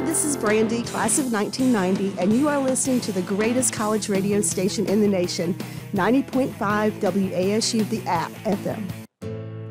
this is Brandy, class of 1990, and you are listening to the greatest college radio station in the nation, 90.5 WASU The App FM.